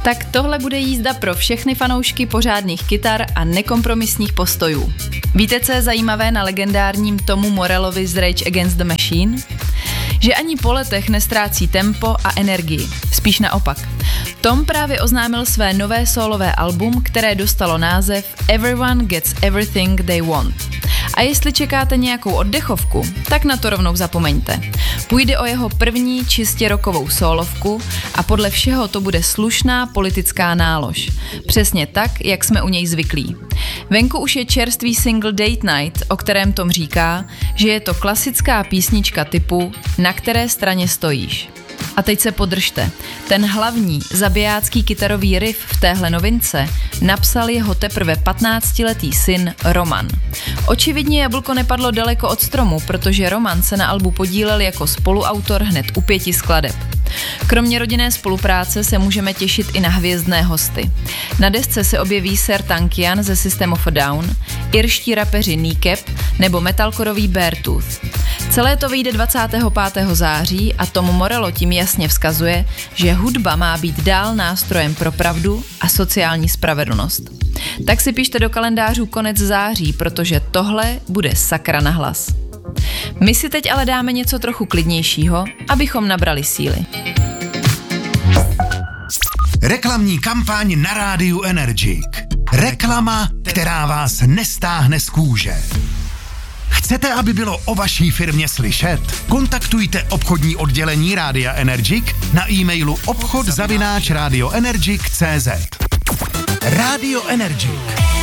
Tak tohle bude jízda pro všechny fanoušky pořádných kytar a nekompromisních postojů. Víte, co je zajímavé na legendárním Tomu Morellovi z Rage Against the Machine? Že ani po letech nestrácí tempo a energii. Spíš naopak. Tom právě oznámil své nové sólové album, které dostalo název Everyone Gets Everything They Want. A jestli čekáte nějakou oddechovku, tak na to rovnou zapomeňte. Půjde o jeho první čistě rockovou sólovku a podle všeho to bude slušná politická nálož. Přesně tak, jak jsme u něj zvyklí. Venku už je čerstvý single Date Night, o kterém Tom říká, že je to klasická písnička typu Na které straně stojíš. A teď se podržte. Ten hlavní zabijácký kytarový riff v téhle novince napsal jeho teprve 15letý syn Roman. Očividně jablko nepadlo daleko od stromu, protože Roman se na albu podílel jako spoluautor hned u 5 skladeb. Kromě rodinné spolupráce se můžeme těšit i na hvězdné hosty. Na desce se objeví Ser Tankian ze System of a Down, irští rapeři Kneecap nebo metalcorový Beartooth. Celé to vyjde 25. září a Tom Morello tím jasně vzkazuje, že hudba má být dál nástrojem pro pravdu a sociální spravedlnost. Tak si pište do kalendářů konec září, protože tohle bude sakra na hlas. My si teď ale dáme něco trochu klidnějšího, abychom nabrali síly. Reklamní kampaň na rádiu Energic. Reklama, která vás nestáhne z kůže. Chcete, aby bylo o vaší firmě slyšet? Kontaktujte obchodní oddělení Rádia Energic na e-mailu obchod@radioenergic.cz. Rádio Energic.